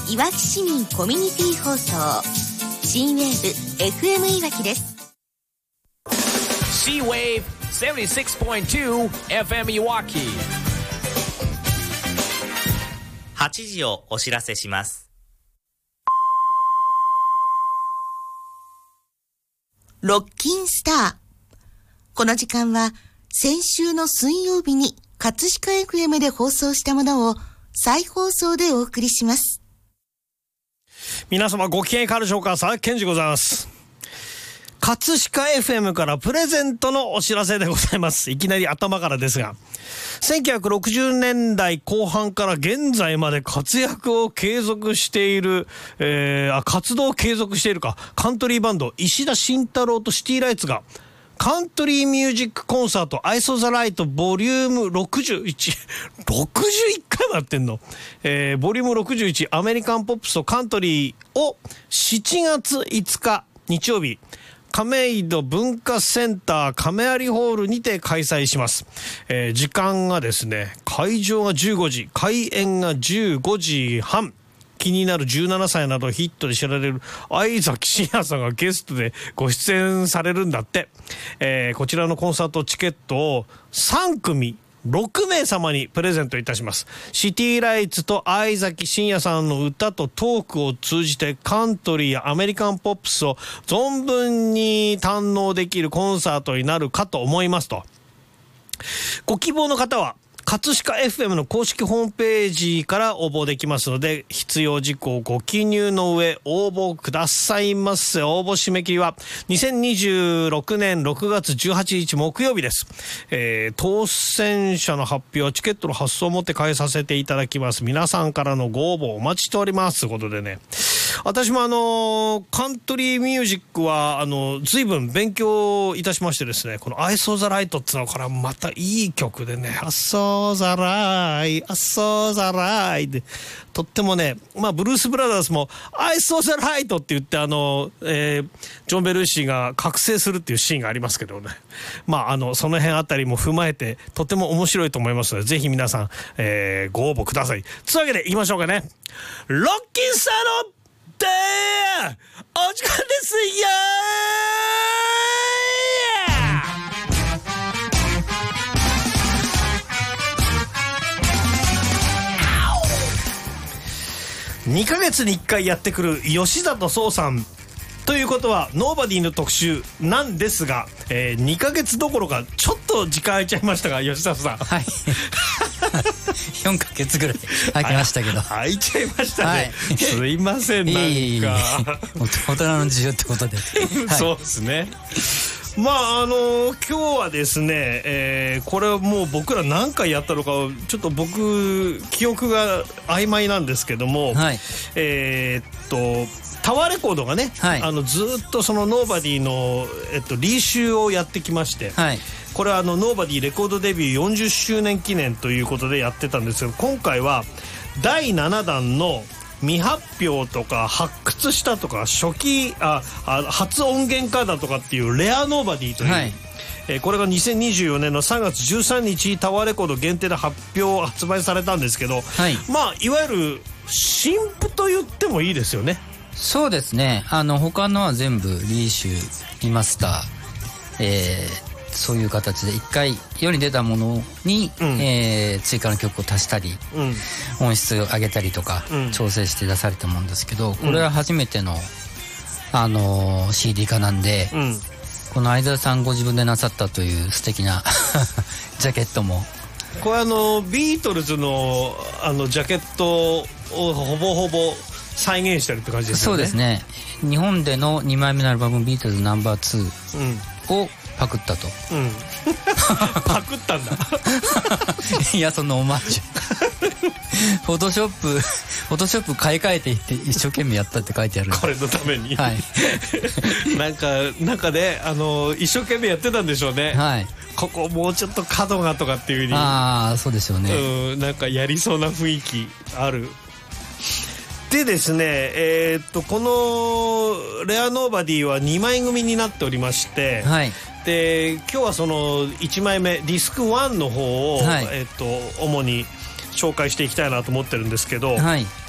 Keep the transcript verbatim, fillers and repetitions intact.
いわき市民コミュニティ放送新ウェーブ エフエム いわきです。 C-Wave セブンティシックスポイントツー エフエム いわき。 はちじをお知らせします。 ロッキンスター。この時間は先週の水曜日に葛飾 エフエム で放送したものを再放送でお送りします。 皆様ご機嫌いかがでしょうか。佐々木健二ございます。葛飾 エフエム からプレゼントのお知らせでございます。いきなり頭からですが、せんきゅうひゃくろくじゅうねんだいこう半から現在まで活躍を継続している、えー、あ活動を継続しているかカントリーバンド石田慎太郎とシティライツがカントリーミュージックコンサートアイソザライトボリュームろくじゅういち ろくじゅういっかいもやってんの、えー、ボリュームろくじゅういちアメリカンポップスとカントリーをしちがついつか日曜日亀戸文化センター亀有ホールにて開催します、えー、時間がですね会場がじゅうごじ開演がじゅうごじはん。気になるじゅうななさいなどヒットで知られる相崎真也さんがゲストでご出演されるんだって、えー、こちらのコンサートチケットをさんくみろくめいさまにプレゼントいたします。シティライツと相崎真也さんの歌とトークを通じてカントリーやアメリカンポップスを存分に堪能できるコンサートになるかと思いますと。ご希望の方は葛飾 エフエム の公式ホームページから応募できますので、必要事項をご記入の上応募くださいませ。応募締め切りはにせんにじゅうろくねんろくがつじゅうはちにち木曜日です、えー、当選者の発表はチケットの発送をもって返させていただきます。皆さんからのご応募お待ちしておりますということでね、私もあのカントリーミュージックはあの随分勉強いたしましてですね、このアイソーザライトっていうのはこれはまたいい曲でね、アソーザライアソーザライでとってもね、まあブルースブラザーズもアイソーザライトって言ってあの、えー、ジョン・ベルーシーが覚醒するっていうシーンがありますけどね、まああのその辺あたりも踏まえてとても面白いと思いますので、ぜひ皆さん、えー、ご応募ください。というわけでいきましょうかね。ロッキンスターのでお時間ですよー。にかげつにいっかいやってくる吉里壮さんということはノーバディの特集なんですが、えー、にかげつどころかちょっと時間空いちゃいましたが、吉里さん、はいよんかげつぐらい空きましたけど空いちゃいましたね、はい、すいません、なんかいいいい大人の事情ってことで、はい、 そうですね。まああの今日はですね、えー、これはもう僕ら何回やったのかちょっと僕記憶が曖昧なんですけども、はい、えー、っとタワーレコードがね、はい、あのずっとそのノーバディの、えっと、リーシューをやってきまして、はい、これはあのノーバディレコードデビューよんじゅっしゅうねん記念ということでやってたんですけど、今回はだいななだんの未発表とか発掘したとか初期ああ初音源化だとかっていうレアノーバディという、はい、えー、これがにせんにじゅうよねんのさんがつじゅうさんにちタワーレコード限定で発表発売されたんですけど、はい、まあいわゆる新譜と言ってもいいですよね。 そうですね、あの他のは全部リーシューリマスター、えー、そういう形でいっかい世に出たものに、うん、えー、追加の曲を足したり、うん、音質を上げたりとか、うん、調整して出されたもんですけど、これは初めての、あのー、シーディー 化なんで、うん、この相沢さんご自分でなさったという素敵なジャケットも、 これあのビートルズのあのジャケットをほぼほぼ再現してるって感じですよね。 そうですね、日本でのにまいめのアルバムビートルズナンバーツーをパクったと、うん、 パクったんだいや、そのオマージュフォトショップフォトショップ買い替えていって一生懸命やったって書いてある、 これのために、 はいなんか中であの一生懸命やってたんでしょうね、はい、ここもうちょっと角がとかっていう風に、 ああそうでしょうね、 うん、なんかやりそうな雰囲気ある。でですね、えー、っとこのレアノーバディはにまい組になっておりまして、はい、で今日はそのいちまいめディスクワンの方を、はい、えー、っと主に紹介していきたいなと思ってるんですけど、はい、